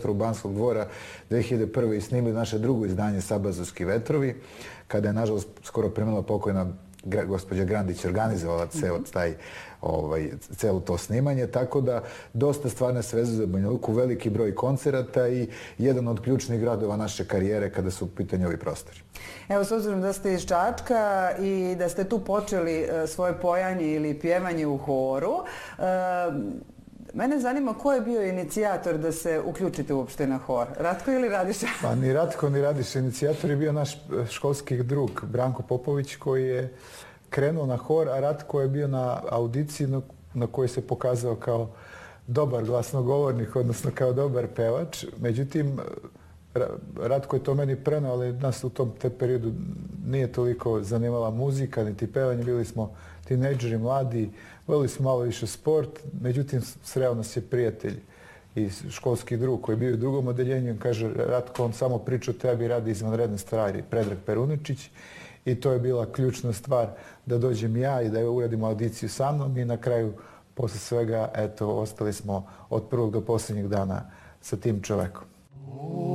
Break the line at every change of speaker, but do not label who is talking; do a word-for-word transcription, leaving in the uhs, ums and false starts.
prostoru Banskog dvora dve hiljade prve i snimili naše drugo izdanje Sabazovski vetrovi, kada je, nažalost, skoro preminula pokojna gospođa Grandić organizovala ceo taj, ovaj, celo to snimanje, tako da dosta stvarne se vezu za Banja Luku, veliki broj koncerata i jedan od ključnih gradova naše karijere kada su u pitanju ovi prostori.
Evo, s obzirom da ste iz Čačka i da ste tu počeli svoje pojanje ili pjevanje u horu, mene zanima ko je bio inicijator da se uključite uopšte na hor? Ratko ili Radiša?
Pa ni Ratko ni Radiša. Inicijator je bio naš školski drug Branko Popović koji je krenuo na hor, a Ratko je bio na audiciji na kojoj se pokazao kao dobar glasnogovornik, odnosno kao dobar pevač. Međutim, Ratko je to meni prenao, ali nas u tom te periodu nije toliko zanimala muzika, niti pevanje. Bili smo tinejdžeri, mladi, volili smo malo više sport. Međutim, sreo nas je prijatelj i školski drug koji je bio u drugom odeljenju. Kaže, Ratko, on samo priča o tebi, radi izvanredne stvari, Predrag Peruničić. I to je bila ključna stvar da dođem ja i da uradimo audiciju sa mnom i na kraju, posle svega, eto, ostali smo od prvog do posljednjeg dana sa tim čovekom.